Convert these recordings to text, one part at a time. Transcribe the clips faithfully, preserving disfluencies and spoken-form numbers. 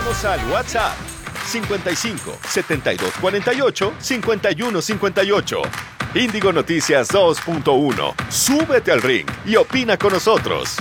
Escríbenos al WhatsApp cincuenta y cinco, setenta y dos cuarenta y ocho, cincuenta y uno cincuenta y ocho. Índigo Noticias dos punto uno. Súbete al ring y opina con nosotros.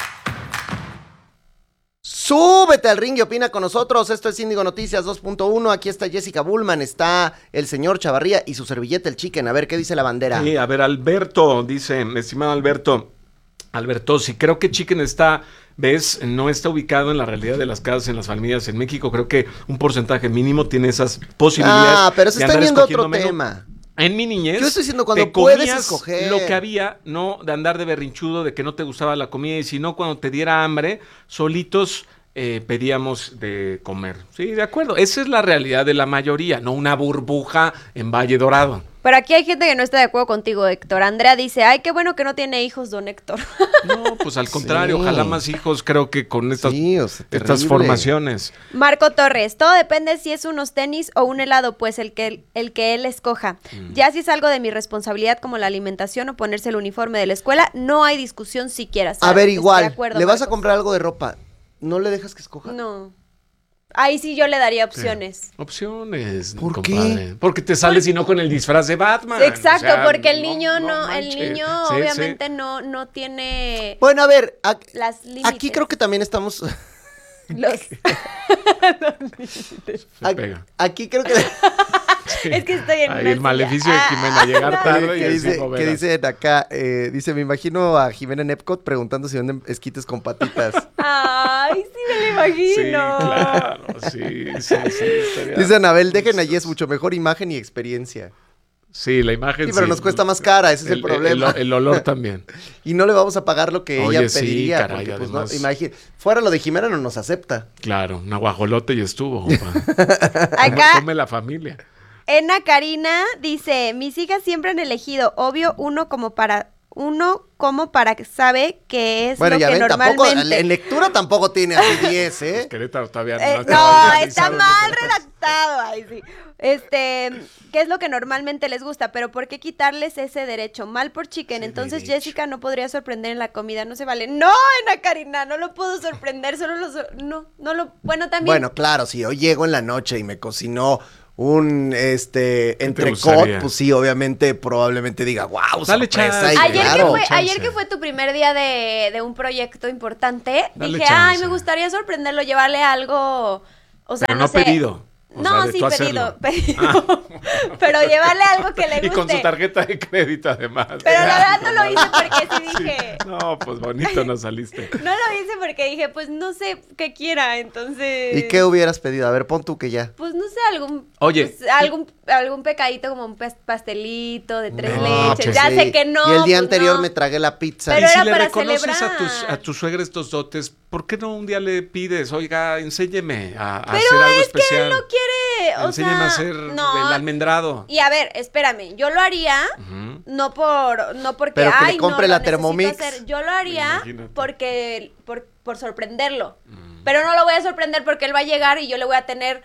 Súbete al ring y opina con nosotros. Esto es Índigo Noticias dos punto uno. Aquí está Jessica Bullman, está el señor Chavarría y su servilleta el Chicken. A ver, ¿qué dice la bandera? Sí, a ver, Alberto, dice, estimado Alberto, Alberto, sí, creo que Chicken está, ves, no está ubicado en la realidad de las casas en las familias en México. Creo que un porcentaje mínimo tiene esas posibilidades. Ah, pero se de está andar viendo otro escogiendo menú. tema. En mi niñez, Yo estoy diciendo cuando te puedes comías escoger lo que había, no de andar de berrinchudo, de que no te gustaba la comida, y si no, cuando te diera hambre, solitos eh, pedíamos de comer. Sí, de acuerdo. Esa es la realidad de la mayoría, no una burbuja en Valle Dorado. Pero aquí hay gente que no está de acuerdo contigo, Héctor. Andrea dice, ay, qué bueno que no tiene hijos, don Héctor. No, pues al contrario, Sí. ojalá más hijos, creo que con estas, Sí, o sea, estas terrible. formaciones. Marco Torres, todo depende si es unos tenis o un helado, pues el que, el que él escoja. Mm. Ya si es algo de mi responsabilidad como la alimentación o ponerse el uniforme de la escuela, no hay discusión siquiera. A ver, igual, Estoy de acuerdo, le vas a Marcos. comprar algo de ropa, ¿no le dejas que escoja? No. Ahí sí yo le daría opciones. Opciones, ¿Por compadre. qué? Porque te sales y no con el disfraz de Batman. Exacto, o sea, porque el niño no, el manches. niño Sí, obviamente sí. no, no tiene Bueno, a ver, ac- las límites. aquí creo que también estamos... Los... Se ac- pega. Aquí creo que... Sí. Es que estoy en Ahí una el silla. maleficio de Jimena, llegar Ah, tarde y que así dice, moverlas. que dicen acá, eh, dice, me imagino a Jimena en Epcot preguntando si venden esquites con patitas. Ay, sí me lo imagino. Sí, claro, sí, sí, sí. estaría- Dice Anabel, dejen allí, es mucho mejor imagen y experiencia. Sí, la imagen Sí, pero nos cuesta más cara, ese es el problema. El, el olor también. Y no le vamos a pagar lo que Oye, ella sí, pediría. caray, porque, pues, no, además- imagínate, fuera lo de Jimena no nos acepta. Claro, un aguajolote y estuvo. compa. Acá, Come, come la familia. Ena Karina dice, mis hijas siempre han elegido, obvio, uno como para, uno como para que sabe que es Bueno, lo ya que ven, tampoco, normalmente. en lectura tampoco tiene así diez, ¿eh? Querétaro todavía Eh, no. no, organizado está en mal esa- redactado. Ay, sí. Este, ¿qué es lo que normalmente les gusta? Pero ¿por qué quitarles ese derecho? Mal por Chicken. Ese Entonces derecho. Jessica no podría sorprender en la comida, no se vale. No, Ana Karina, no lo puedo sorprender, solo lo sor- no, no lo, bueno también. Bueno, claro, si yo llego en la noche y me cocinó un este te entrecot, gustaría? pues sí, obviamente, probablemente diga, wow, Dale sorpresa. chance. y Ayer, claro. que fue, chance. ayer que fue tu primer día de, de un proyecto importante, Dale dije, chance. ay, me gustaría sorprenderlo, llevarle algo, o sea, Pero no, no sé. pedido. O No, sea, de sí, tú pedido, hacerlo. pedido. Pero llevarle algo que le guste. Y con su tarjeta de crédito además. Pero la verdad no lo hice porque sí dije. No, pues bonito no saliste. No lo hice porque dije, pues no sé qué quiera, entonces. ¿Y qué hubieras pedido? A ver, pon tú que ya. Pues no sé, algún. Oye. pues, algún, algún pecadito como un pas- pastelito de tres No, leches. pues ya Sí. sé que no. Y el día pues anterior no. me tragué la pizza. Pero y si era le para reconoces a celebrar. tus, a tu suegra estos dotes, ¿por qué no un día le pides, oiga, enséñeme a, a Pero hacer algo es especial? que él no quiere. O Enséñeme sea, a hacer no. el almendrado. Y a ver, espérame, yo lo haría. Ujú. No por, no porque, Pero que le ay, compre no, la lo necesito Thermomix. hacer. Yo lo haría Imagínate. porque, por, por sorprenderlo. Mm. Pero no lo voy a sorprender porque él va a llegar y yo le voy a tener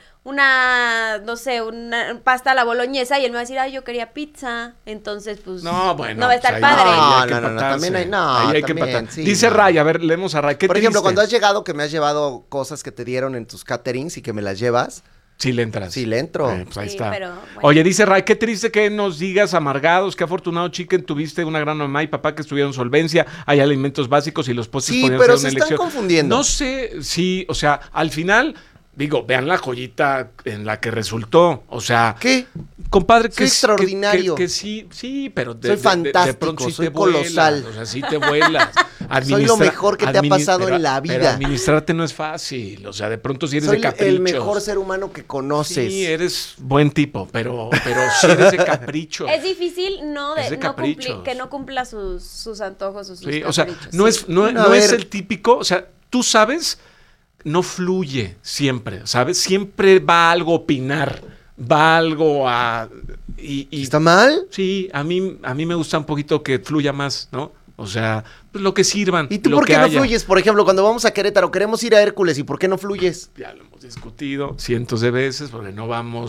una, no sé, una pasta a la boloñesa y él me va a decir, ay, yo quería pizza. Entonces, pues, No, bueno. no va a estar pues ahí- padre. ahí No, hay que no, no, no, empatarse. también hay- no, Ahí hay que también, empatar. sí, Dice no. Ray, a ver, leemos a Ray. ¿Qué Por ejemplo, triste? cuando has llegado que me has llevado cosas que te dieron en tus caterings y que me las llevas, Sí le entras. sí le entro. Eh, pues ahí Sí, está. pero, bueno. Oye, dice Ray, qué triste que nos digas amargados, qué afortunado, Chicken, tuviste una gran mamá y papá que estuvieron solvencia, hay alimentos básicos y los postres Sí, podían pero ser se una están elección. confundiendo. No sé, sí, o sea, al final, digo, vean la joyita en la que resultó, o sea, ¿Qué? compadre, Soy que, extraordinario. Que, que sí, sí, pero de, Soy de- de- de fantástico, pronto sí soy te vuelas, colosal. o sea, sí te vuelas. Soy lo mejor que te ha admini- pasado en pero- la Pero vida. administrarte no es fácil, o sea, de pronto si eres Soy de caprichos. el mejor ser humano que conoces. Sí, eres buen tipo, pero, pero sí eres de capricho. Es difícil no, de, Es de no cumplir, caprichos. que no cumpla sus, sus antojos o sus Sí, o sea, caprichos, no sí. es, no, No, no a es ver. el típico, o sea, tú sabes, no fluye siempre, ¿sabes? Siempre va algo a opinar, va algo a... Y, y- ¿Está mal? Sí, a mí, a mí me gusta un poquito que fluya más, ¿no? O sea, pues lo que sirvan. ¿Y tú lo por que qué no haya. fluyes? Por ejemplo, cuando vamos a Querétaro, queremos ir a Hércules, ¿y por qué no fluyes? Ya lo hemos discutido cientos de veces porque no vamos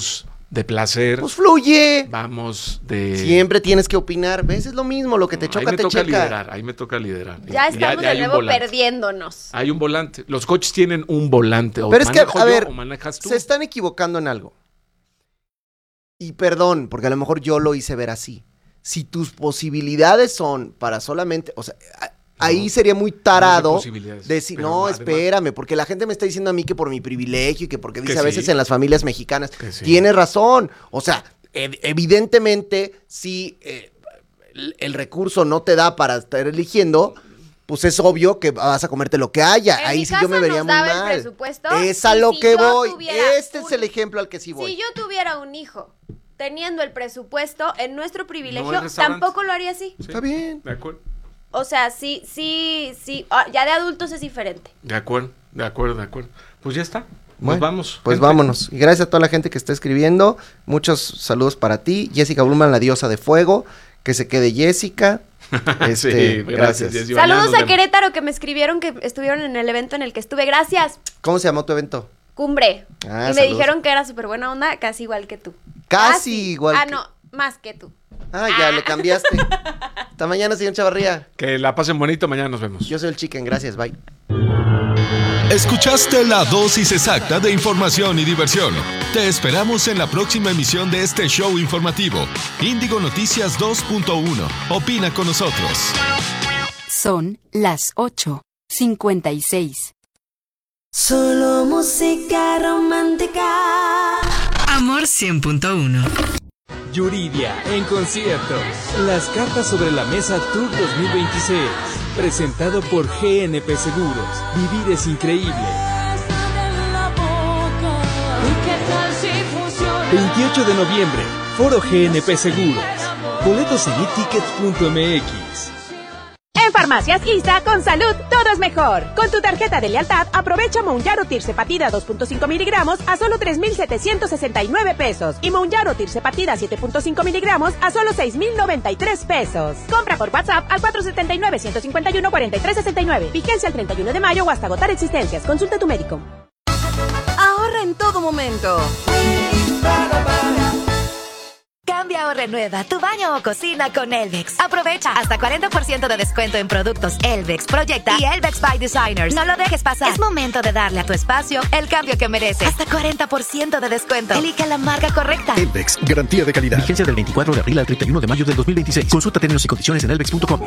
de placer. Pues fluye. Vamos de... Siempre tienes que opinar. ¿Ves? Es lo mismo, lo que te No, choca, ahí me te toca checa. liderar, ahí me toca liderar. Ya estamos ya de nuevo perdiéndonos. Hay un volante. Los coches tienen un volante. O Pero es que, manejo a yo ver, o manejas tú. se están equivocando en algo. Y perdón, porque a lo mejor yo lo hice ver así. Si tus posibilidades son para solamente, o sea, a- ahí No, sería muy no hay tarado posibilidades, decir, pero no, además- espérame, porque la gente me está diciendo a mí que por mi privilegio y que porque dice Que a veces sí. en las familias mexicanas, Que sí. tiene razón. O sea, ev- evidentemente, si eh, el, el recurso no te da para estar eligiendo, pues es obvio que vas a comerte lo que haya. En Ahí mi sí yo me casa vería nos muy daba el mal. presupuesto, Es a y lo si que yo voy. tuviera Este un- es el ejemplo al que sí voy. Si yo tuviera un hijo teniendo el presupuesto en nuestro privilegio, No el restaurante. tampoco lo haría así. Sí, Está bien. De acuerdo. O sea, sí, sí, sí. ah, Ya de adultos es diferente. De acuerdo, de acuerdo, de acuerdo. Pues ya está. Bueno, Nos vamos. Pues gente. vámonos. Y gracias a toda la gente que está escribiendo. Muchos saludos para ti. Jessica Blumman, la diosa de fuego. Que se quede Jessica. Este, Sí, gracias. Jessy. Mañana Saludos nos a vemos. Querétaro que me escribieron que estuvieron en el evento en el que estuve. Gracias. ¿Cómo se llamó tu evento? Cumbre. Ah, y me saludos. dijeron que era súper buena onda, casi igual que tú. Casi igual Ah, que- no, más que tú. Ah, ya le cambiaste. Hasta mañana, señor Chavarría. Que la pasen bonito, mañana nos vemos. Yo soy el Chicken. Gracias. Bye. Escuchaste la dosis exacta de información y diversión. Te esperamos en la próxima emisión de este show informativo. Índigo Noticias dos punto uno. Opina con nosotros. Son las ocho cincuenta y seis. Solo música romántica. Amor cien punto uno. Yuridia en concierto. Las cartas sobre la mesa Tour dos mil veintiséis. Presentado por G N P Seguros. Vivir es increíble. veintiocho de noviembre. Foro G N P Seguros. Boletos en e tickets punto m x. En Farmacias ISA, con salud, todo es mejor. Con tu tarjeta de lealtad, aprovecha Mounjaro Tirzepatida dos punto cinco miligramos a solo tres mil setecientos sesenta y nueve pesos. Y Mounjaro Tirzepatida siete punto cinco miligramos a solo seis mil noventa y tres pesos. Compra por WhatsApp al cuatro siete nueve, uno cinco uno, cuatro tres seis nueve. Vigencia el treinta y uno de mayo o hasta agotar existencias. Consulta a tu médico. Ahorra en todo momento. Cambia o renueva tu baño o cocina con Elvex. Aprovecha hasta cuarenta por ciento de descuento en productos Elvex, Proyecta y Elvex by Designers. No lo dejes pasar. Es momento de darle a tu espacio el cambio que merece. Hasta cuarenta por ciento de descuento. Elige la marca correcta. Elvex, garantía de calidad. Vigencia del veinticuatro de abril al treinta y uno de mayo del dos mil veintiséis. Consulta términos y condiciones en elvex punto com.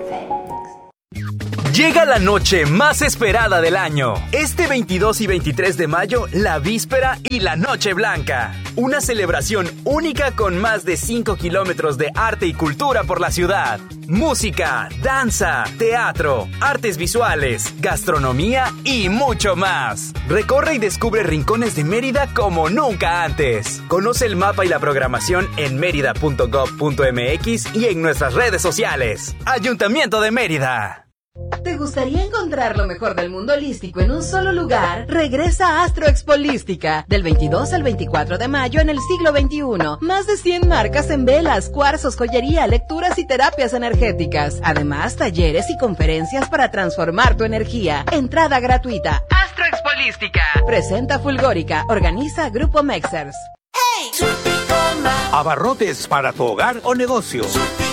Llega la noche más esperada del año. Este veintidós y veintitrés de mayo, la víspera y la Noche Blanca. Una celebración única con más de cinco kilómetros de arte y cultura por la ciudad. Música, danza, teatro, artes visuales, gastronomía y mucho más. Recorre y descubre rincones de Mérida como nunca antes. Conoce el mapa y la programación en mérida punto gob punto m x y en nuestras redes sociales. Ayuntamiento de Mérida. ¿Te gustaría encontrar lo mejor del mundo holístico en un solo lugar? Regresa a Astro Expo Holística, del veintidós al veinticuatro de mayo en el siglo veintiuno. Más de cien marcas en velas, cuarzos, joyería, lecturas y terapias energéticas. Además, talleres y conferencias para transformar tu energía. Entrada gratuita. Astro Expo Holística. Presenta Fulgórica. Organiza Grupo Mexers. ¡Hey! Abarrotes para tu hogar o negocio.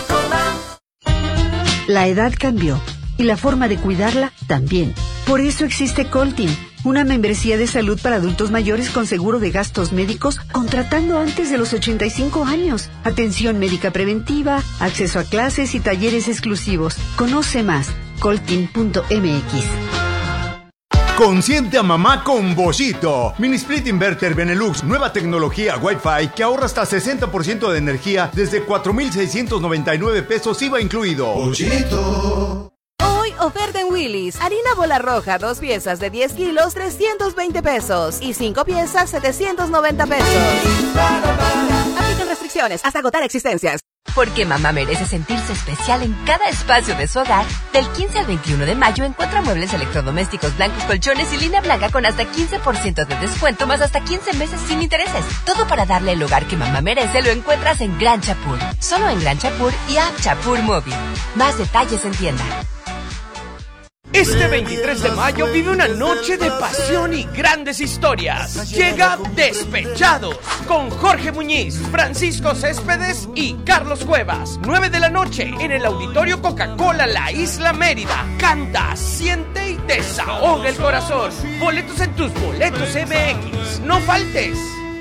La edad cambió y la forma de cuidarla también. Por eso existe Coltin, una membresía de salud para adultos mayores con seguro de gastos médicos contratando antes de los ochenta y cinco años. Atención médica preventiva, acceso a clases y talleres exclusivos. Conoce más, coltin punto m x. Consiente a mamá con Boschito. Mini Split Inverter Benelux, nueva tecnología Wi-Fi que ahorra hasta sesenta por ciento de energía desde cuatro mil seiscientos noventa y nueve pesos I V A incluido. Boschito. Hoy oferta en Willy's. Harina bola roja, dos piezas de diez kilos, trescientos veinte pesos. Y cinco piezas, setecientos noventa pesos. Aplican restricciones hasta agotar existencias. Porque mamá merece sentirse especial en cada espacio de su hogar. Del quince al veintiuno de mayo encuentra muebles electrodomésticos blancos, colchones y línea blanca con hasta quince por ciento de descuento más hasta quince meses sin intereses. Todo para darle el hogar que mamá merece lo encuentras en Gran Chapur. Solo en Gran Chapur y App Chapur Móvil. Más detalles en tienda. Este veintitrés de mayo vive una noche de pasión y grandes historias. Llega Despechados con Jorge Muñiz, Francisco Céspedes y Carlos Cuevas. nueve de la noche en el Auditorio Coca-Cola La Isla Mérida. Canta, siente y desahoga el corazón. Boletos en tus boletos M X. No faltes.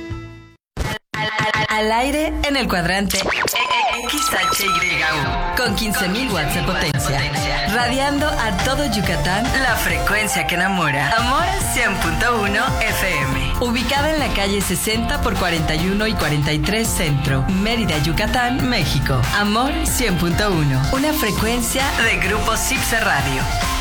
Al aire en el cuadrante X H Y U con quince mil watts de potencia, radiando a todo Yucatán la frecuencia que enamora. Amor cien punto uno F M, ubicada en la calle sesenta por cuarenta y uno y cuarenta y tres Centro, Mérida, Yucatán, México. Amor cien punto uno, una frecuencia de Grupo Cipse Radio.